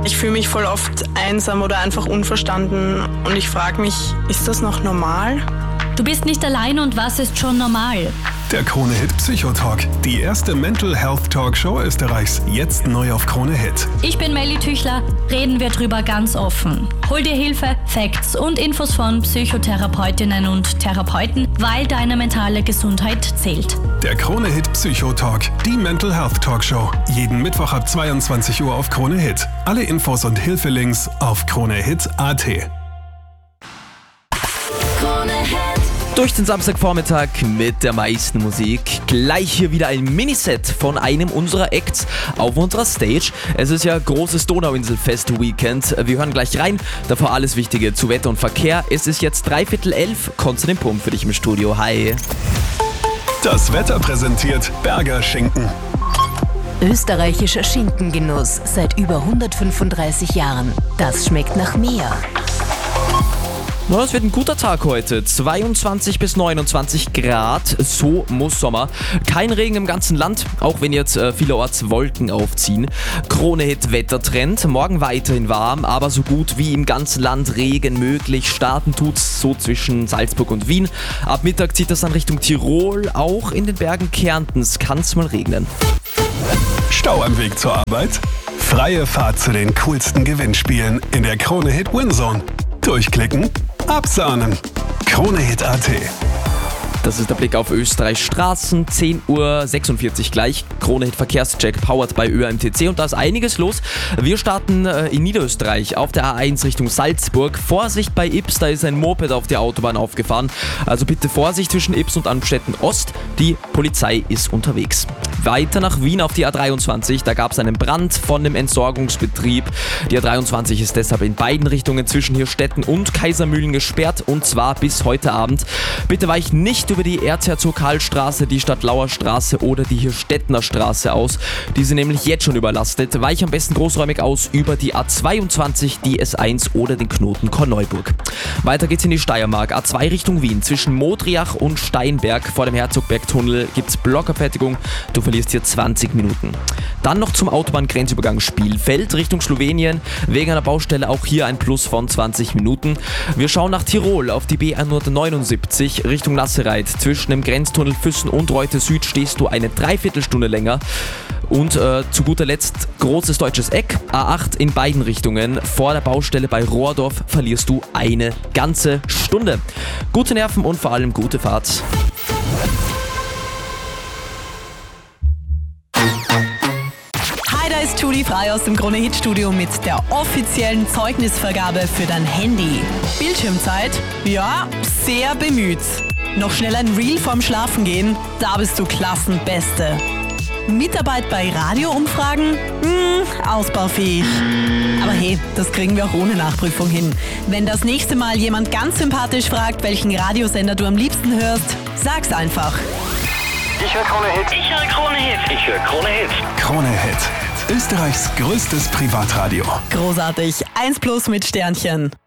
Ich fühle mich voll oft einsam oder einfach unverstanden und ich frage mich, ist das noch normal? Du bist nicht allein und was ist schon normal? Der Krone-Hit Psychotalk, die erste Mental Health Talkshow Österreichs, jetzt neu auf Krone-Hit. Ich bin Melly Tüchler, reden wir drüber ganz offen. Hol dir Hilfe, Facts und Infos von Psychotherapeutinnen und Therapeuten, weil deine mentale Gesundheit zählt. Der Krone-Hit Psychotalk, die Mental Health Talkshow, jeden Mittwoch ab 22 Uhr auf Krone-Hit. Alle Infos und Hilfelinks auf kronehit.at. Durch den Samstagvormittag mit der meisten Musik. Gleich hier wieder ein Miniset von einem unserer Acts auf unserer Stage. Es ist ja großes Donauinselfest-Weekend. Wir hören gleich rein. Davor alles Wichtige zu Wetter und Verkehr. Es ist jetzt 11:45. Konstantin Pump für dich im Studio. Hi. Das Wetter präsentiert Berger Schinken. Österreichischer Schinkengenuss seit über 135 Jahren. Das schmeckt nach mehr. Na, es wird ein guter Tag heute. 22 bis 29 Grad, so muss Sommer. Kein Regen im ganzen Land, auch wenn jetzt vielerorts Wolken aufziehen. Krone-Hit Wettertrend, morgen weiterhin warm, aber so gut wie im ganzen Land Regen möglich. Starten tut's so zwischen Salzburg und Wien. Ab Mittag zieht das dann Richtung Tirol, auch in den Bergen Kärntens kann's mal regnen. Stau am Weg zur Arbeit? Freie Fahrt zu den coolsten Gewinnspielen in der Krone-Hit Winzone. Durchklicken, absahnen. Krone-Hit.at. Das ist der Blick auf Österreichs Straßen, 10:46 Uhr gleich. Krone-Hit Verkehrscheck powered bei ÖMTC und da ist einiges los. Wir starten in Niederösterreich auf der A1 Richtung Salzburg. Vorsicht bei Ybbs, da ist ein Moped auf der Autobahn aufgefahren. Also bitte Vorsicht zwischen Ybbs und Amstetten Ost. Die Polizei ist unterwegs. Weiter nach Wien auf die A23, da gab es einen Brand von dem Entsorgungsbetrieb. Die A23 ist deshalb in beiden Richtungen zwischen Hirstetten und Kaisermühlen gesperrt und zwar bis heute Abend. Bitte weich nicht über die Erzherzog-Karl-Straße, die Stadtlauer Straße oder die Hirstettener Straße aus. Die sind nämlich jetzt schon überlastet. Weich am besten großräumig aus über die A22, die S1 oder den Knoten Korneuburg. Weiter geht's in die Steiermark. A2 Richtung Wien. Zwischen Modriach und Steinberg vor dem Herzogbergtunnel gibt's Blockabfertigung. Du verlierst hier 20 Minuten. Dann noch zum Autobahngrenzübergang Spielfeld Richtung Slowenien. Wegen einer Baustelle auch hier ein Plus von 20 Minuten. Wir schauen nach Tirol auf die B179 Richtung Nassereit. Zwischen dem Grenztunnel Füssen und Reute Süd stehst du eine Dreiviertelstunde länger. Und zu guter Letzt großes deutsches Eck. A8 in beiden Richtungen. Vor der Baustelle bei Rohrdorf verlierst du eine ganze Stunde. Gute Nerven und vor allem gute Fahrt. Da ist Julie Frei aus dem Krone-Hit-Studio mit der offiziellen Zeugnisvergabe für dein Handy. Bildschirmzeit? Ja, sehr bemüht. Noch schnell ein Reel vorm Schlafengehen? Da bist du Klassenbeste. Mitarbeit bei Radioumfragen? Ausbaufähig. Aber hey, das kriegen wir auch ohne Nachprüfung hin. Wenn das nächste Mal jemand ganz sympathisch fragt, welchen Radiosender du am liebsten hörst, sag's einfach. Ich höre Krone-Hit. Ich höre Krone-Hit. Ich höre Krone-Hit. Krone-Hit. Österreichs größtes Privatradio. Großartig. 1+ mit Sternchen.